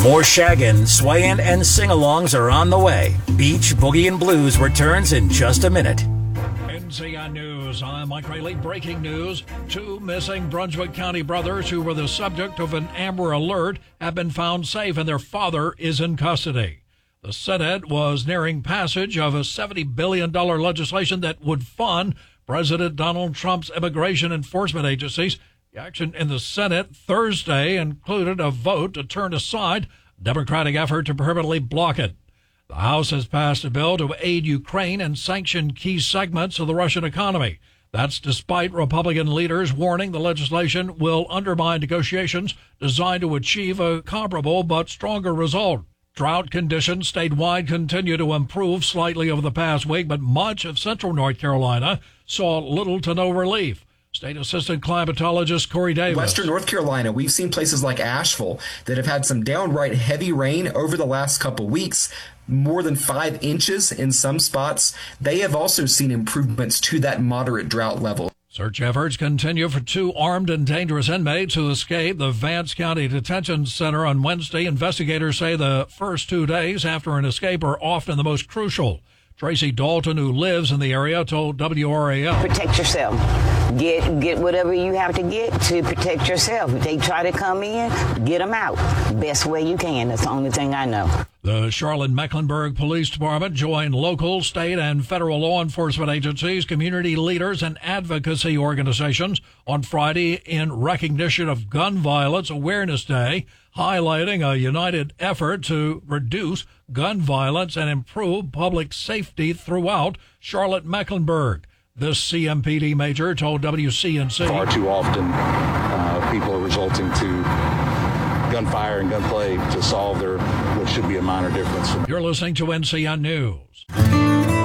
More shaggin', swayin', and sing-alongs are on the way. Beach, boogie, and blues returns in just a minute. NCN News, I'm Mike Rayleigh. Breaking news. 2 missing Brunswick County brothers who were the subject of an Amber Alert have been found safe and their father is in custody. The Senate was nearing passage of a $70 billion legislation that would fund President Donald Trump's immigration enforcement agencies. The action in the Senate Thursday included a vote to turn aside a Democratic effort to permanently block it. The House has passed a bill to aid Ukraine and sanction key segments of the Russian economy. That's despite Republican leaders warning the legislation will undermine negotiations designed to achieve a comparable but stronger result. Drought conditions statewide continue to improve slightly over the past week, but much of central North Carolina saw little to no relief. State Assistant Climatologist Corey Davis. Western North Carolina, we've seen places like Asheville that have had some downright heavy rain over the last couple weeks, more than 5 inches in some spots. They have also seen improvements to that moderate drought level. Search efforts continue for 2 armed and dangerous inmates who escaped the Vance County Detention Center on Wednesday. Investigators say the first 2 days after an escape are often the most crucial. Tracy Dalton, who lives in the area, told WRAL. Protect yourself. Get whatever you have to get to protect yourself. If they try to come in, get them out. Best way you can. That's the only thing I know. The Charlotte-Mecklenburg Police Department joined local, state, and federal law enforcement agencies, community leaders, and advocacy organizations on Friday in recognition of Gun Violence Awareness Day, highlighting a united effort to reduce gun violence and improve public safety throughout Charlotte-Mecklenburg. This CMPD major told WCNC. Far too often, people are resorting to gunfire and gunplay to solve what should be a minor difference. You're listening to NCN News.